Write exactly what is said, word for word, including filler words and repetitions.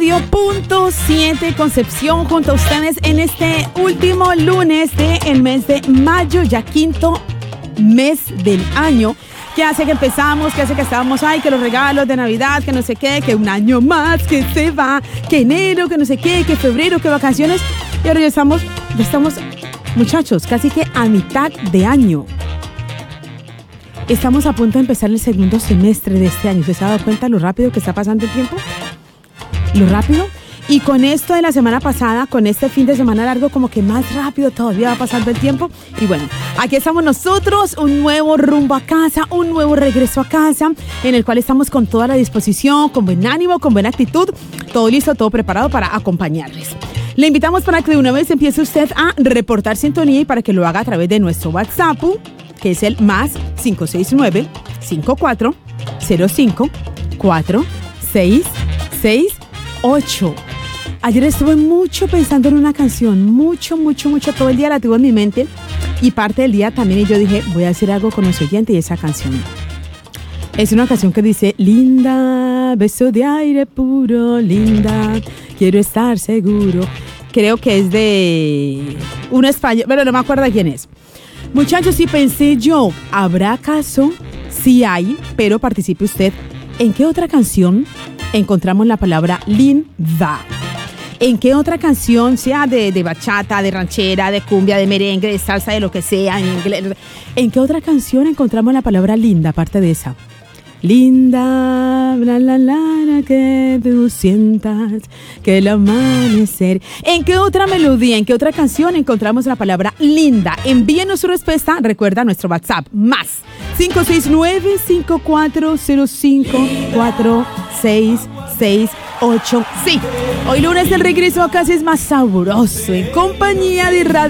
Radio punto siete Concepción junto a ustedes en este último lunes del mes de mayo, ya quinto mes del año. Que hace que empezamos, que hace que estábamos, ay, que los regalos de Navidad, que no sé qué, que un año más, que se va, que enero, que no sé qué, que febrero, que vacaciones. Y ahora ya estamos, ya estamos, muchachos, casi que a mitad de año. Estamos a punto de empezar el segundo semestre de este año. ¿Usted se ha dado cuenta lo rápido que está pasando el tiempo? ¿Lo rápido? Y con esto de la semana pasada, con este fin de semana largo, como que más rápido todavía va pasando el tiempo. Y bueno, aquí estamos nosotros, un nuevo rumbo a casa, un nuevo regreso a casa, en el cual estamos con toda la disposición, con buen ánimo, con buena actitud, todo listo, todo preparado para acompañarles. Le invitamos para que de una vez empiece usted a reportar sintonía y para que lo haga a través de nuestro WhatsApp, que es el más cinco seis nueve, cinco cuatro cero cinco, cuatro seis seis ocho. Ayer estuve mucho pensando en una canción, mucho, mucho, mucho, todo el día la tuve en mi mente y parte del día también y yo dije, voy a hacer algo con los oyentes y esa canción. Es una canción que dice, linda, beso de aire puro, linda, quiero estar seguro. Creo que es de un español, pero no me acuerdo de quién es. Muchachos, si pensé yo, ¿habrá acaso? Sí hay, pero participe usted. ¿En qué otra canción encontramos la palabra linda? ¿En qué otra canción, sea de, de bachata, de ranchera, de cumbia, de merengue, de salsa, de lo que sea, en inglés? ¿En qué otra canción encontramos la palabra linda, aparte de esa? Linda, la la la, que tú sientas que el amanecer. ¿En qué otra melodía, en qué otra canción encontramos la palabra linda? Envíenos su respuesta, recuerda nuestro WhatsApp, más cinco seis nueve, cinco cuatro cero cinco, cuatro seis seis ocho. Sí, hoy lunes el regreso a casa es más sabroso en compañía de Radio